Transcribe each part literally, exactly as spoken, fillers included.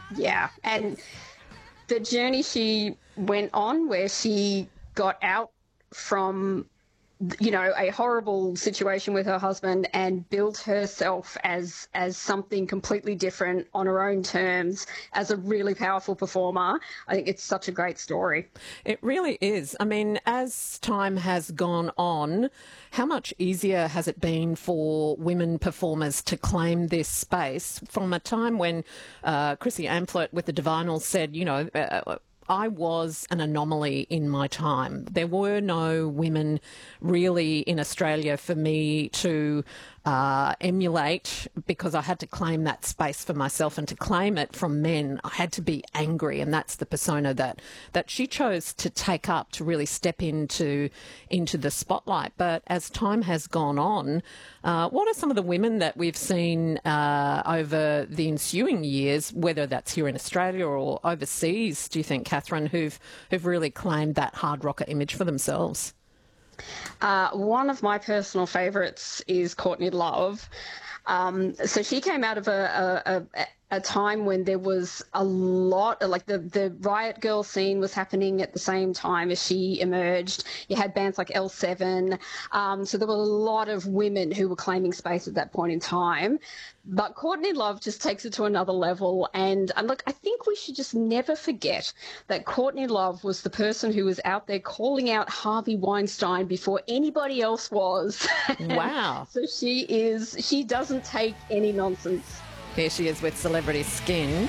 Yeah, and the journey she went on where she got out from, you know, a horrible situation with her husband and built herself as as something completely different on her own terms as a really powerful performer. I think it's such a great story. It really is. I mean, as time has gone on, how much easier has it been for women performers to claim this space from a time when uh, Chrissy Amphlett with the Divinals said, you know, uh, I was an anomaly in my time. There were no women really in Australia for me to uh, emulate, because I had to claim that space for myself, and to claim it from men, I had to be angry, and that's the persona that, that she chose to take up, to really step into into the spotlight. But as time has gone on, uh, what are some of the women that we've seen uh, over the ensuing years, whether that's here in Australia or overseas, do you think, Catherine, who've who've really claimed that hard rocker image for themselves? Uh, one of my personal favourites is Courtney Love. Um, so she came out of a, a, a, a time when there was a lot, like the, the Riot Girl scene was happening at the same time as she emerged. You had bands like L seven. Um, so there were a lot of women who were claiming space at that point in time. But Courtney Love just takes it to another level. And, and look, I think we should just never forget that Courtney Love was the person who was out there calling out Harvey Weinstein before anybody else was. Wow. So she is, she doesn't take any nonsense. Here she is with Celebrity Skin.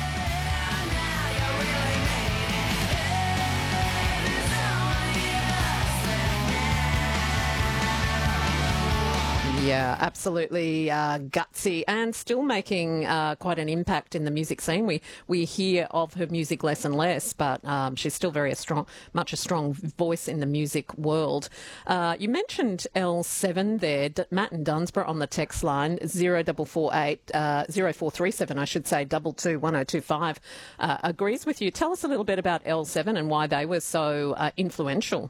Yeah, absolutely uh, gutsy, and still making uh, quite an impact in the music scene. We we hear of her music less and less, but um, she's still very a strong, much a strong voice in the music world. Uh, you mentioned L seven there, D- Matt and Dunsborough on the text line zero double four eight uh, zero four three seven, I should say double two one zero two five. Uh, agrees with you. Tell us a little bit about L seven and why they were so uh, influential.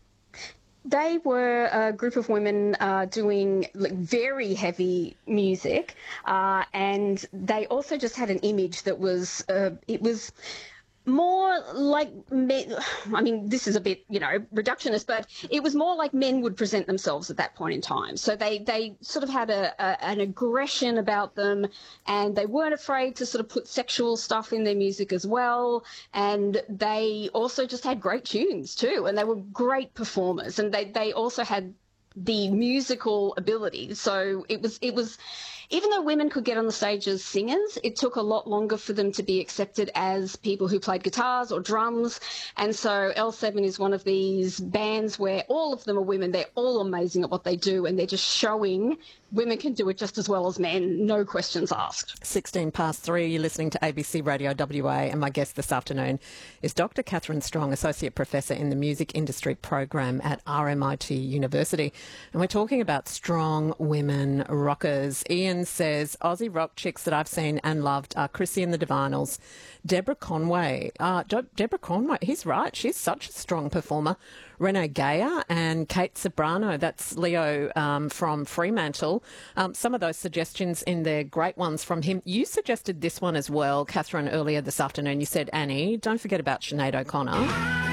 They were a group of women uh, doing like, very heavy music, uh, and they also just had an image that was, uh, it was more like men. I mean, this is a bit, you know, reductionist, but it was more like men would present themselves at that point in time. So they, they sort of had a, a an aggression about them, and they weren't afraid to sort of put sexual stuff in their music as well. And they also just had great tunes too, and they were great performers, and they, they also had the musical ability. So it was, it was, even though women could get on the stage as singers, it took a lot longer for them to be accepted as people who played guitars or drums. And so L seven is one of these bands where all of them are women. They're all amazing at what they do, and they're just showing women can do it just as well as men, no questions asked. sixteen past three, you're listening to A B C Radio W A, and my guest this afternoon is Doctor Catherine Strong, Associate Professor in the Music Industry Program at R M I T University. And we're talking about strong women rockers. Ian says, Aussie rock chicks that I've seen and loved are Chrissy and the Divinals, Deborah Conway. Uh, De- Deborah Conway, he's right, she's such a strong performer. Renee Gayer and Kate Sobrano, that's Leo um, from Fremantle. Um, some of those suggestions in there, great ones from him. You suggested this one as well, Catherine, earlier this afternoon. You said, Annie, don't forget about Sinead O'Connor.